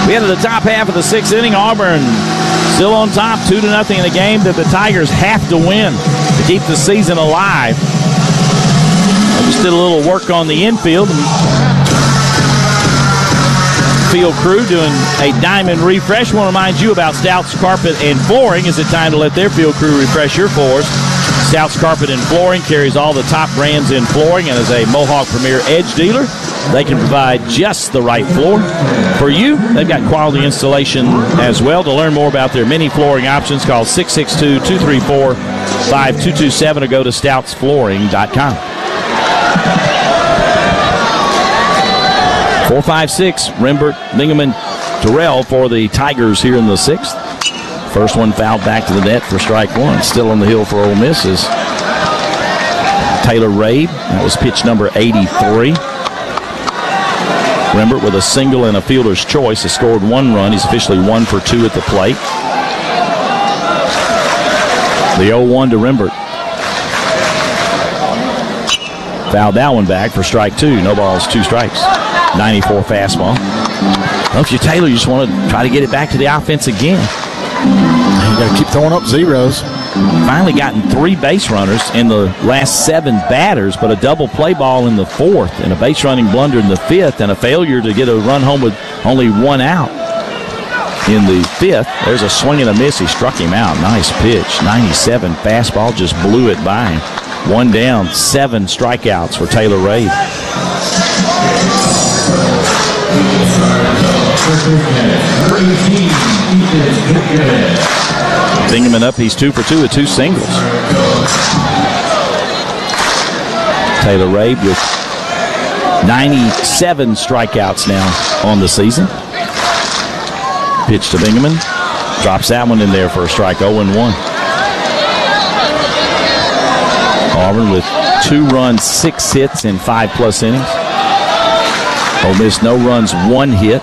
We head to the top half of the sixth inning. Auburn still on top, 2-0 in a game that the Tigers have to win to keep the season alive. I just did a little work on the infield. Field crew doing a diamond refresh. I want to remind you about Stouts Carpet and Flooring. Is it time to let their field crew refresh your floors? Stouts Carpet and Flooring carries all the top brands in flooring and is a Mohawk Premier Edge dealer. They can provide just the right floor for you. They've got quality installation as well. To learn more about their many flooring options, call 662-234-5227 or go to stoutsflooring.com. 4-5-6, Rembert, Bingaman, Terrell for the Tigers here in the sixth. First one fouled back to the net for strike one. Still on the hill for Ole Miss is Taylor Rabe. That was pitch number 83. Rembert with a single and a fielder's choice has scored one run. He's officially 1 for 2 at the plate. The 0-1 to Rembert. Fouled that one back for strike two. No balls, 2 strikes. 94 fastball. Well, if you're Taylor, you just want to try to get it back to the offense again. You got to keep throwing up zeros. Finally gotten 3 base runners in the last 7 batters, but a double play ball in the 4th and a base running blunder in the 5th and a failure to get a run home with only 1 out in the 5th. There's a swing and a miss. He struck him out. Nice pitch. 97 fastball, just blew it by him. 1 down, 7 strikeouts for Taylor Rabe. Bingaman up, he's 2 for 2 with 2 singles. Taylor Rabe with 97 strikeouts now on the season. Pitch to Bingaman. Drops that one in there for a strike, 0-1. Auburn with 2 runs, 6 hits in 5+ innings. Ole Miss no runs, 1 hit.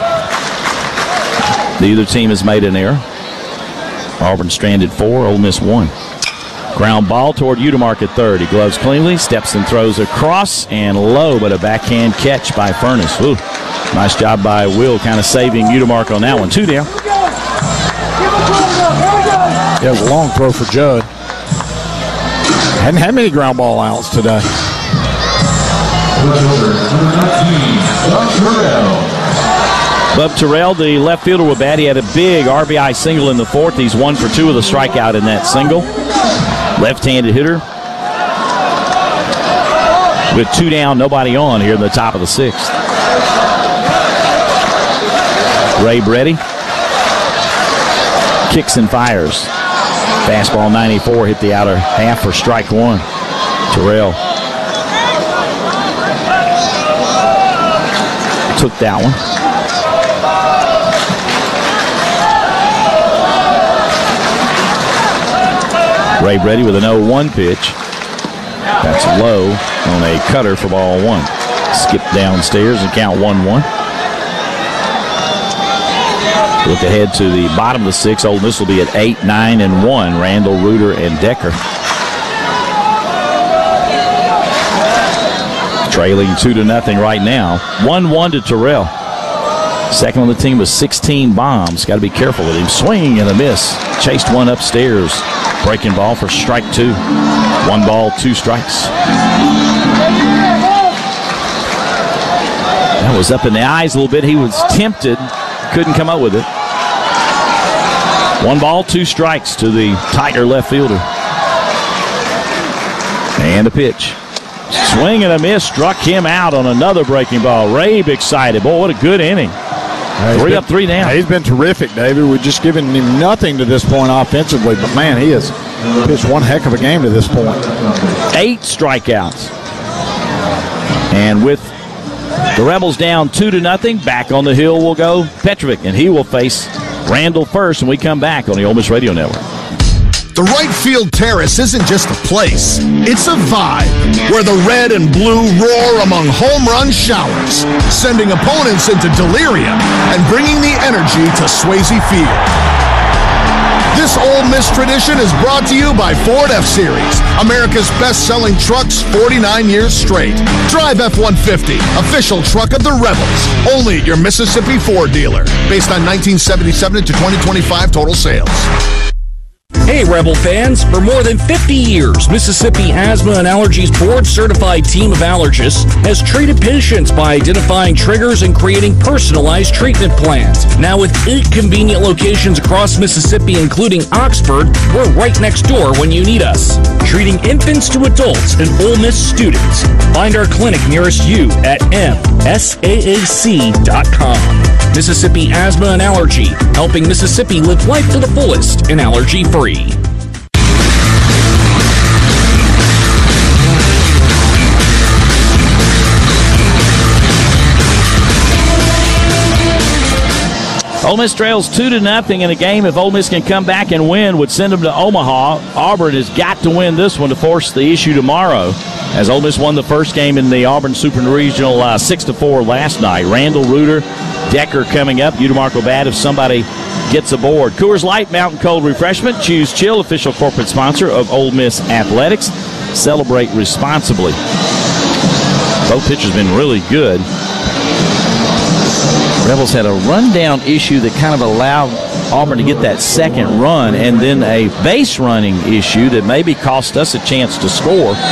Neither team has made an error. Auburn stranded 4, Ole Miss 1. Ground ball toward Udemark at third. He gloves cleanly, steps and throws across and low, but a backhand catch by Furness. Ooh, nice job by Will, kind of saving Udemark on that one. 2 down. Yeah, it was a long throw for Judd. Hadn't had many ground ball outs today. Bub Terrell, the left fielder with bat, he had a big RBI single in the 4th. He's 1 for 2 with a strikeout in that single. Left-handed hitter. With 2 down, nobody on here in the top of the 6th. Rabe ready. Kicks and fires. Fastball 94 hit the outer half for strike 1. Terrell took that one. Rabe ready with an 0-1 pitch. That's low on a cutter for ball 1. Skip downstairs and count 1-1. Look ahead to the bottom of the 6th. Ole Miss will be at 8, 9, and 1. Randall, Reuter, and Decker. Trailing 2-0 right now. 1-1 to Terrell. Second on the team with 16 bombs. Got to be careful with him. Swing and a miss. Chased one upstairs. Breaking ball for strike 2. 1 ball, 2 strikes. That was up in the eyes a little bit. He was tempted. Couldn't come up with it. 1 ball, 2 strikes to the Tiger left fielder. And a pitch. Swing and a miss. Struck him out on another breaking ball. Rabe excited. Boy, what a good inning. 3 up, 3 down. He's been terrific, David. We're just giving him nothing to this point offensively. But, man, he has pitched one heck of a game to this point. 8 strikeouts. And with the Rebels down 2-0, back on the hill will go Petrovic, and he will face Randall first, and we come back on the Ole Miss Radio Network. The right field terrace isn't just a place, it's a vibe where the red and blue roar among home run showers, sending opponents into delirium and bringing the energy to Swayze Field. This Ole Miss tradition is brought to you by Ford F-Series, America's best-selling trucks 49 years straight. Drive F-150, official truck of the Rebels, only at your Mississippi Ford dealer, based on 1977 to 2025 total sales. Hey, Rebel fans. For more than 50 years, Mississippi Asthma and Allergies board-certified team of allergists has treated patients by identifying triggers and creating personalized treatment plans. Now with 8 convenient locations across Mississippi, including Oxford, we're right next door when you need us. Treating infants to adults and Ole Miss students. Find our clinic nearest you at msaac.com. Mississippi Asthma and Allergy, helping Mississippi live life to the fullest and allergy-free. Ole Miss trails 2-0 in a game. If Ole Miss can come back and win, would send them to Omaha. Auburn has got to win this one to force the issue tomorrow, as Ole Miss won the first game in the Auburn Super Regional 6-4 last night. Randall, Reuter, Decker coming up. Udemark bad if somebody gets aboard. Coors Light Mountain Cold Refreshment. Choose Chill, official corporate sponsor of Ole Miss Athletics. Celebrate responsibly. Both pitchers been really good. Rebels had a rundown issue that kind of allowed Auburn to get that second run, and then a base running issue that maybe cost us a chance to score.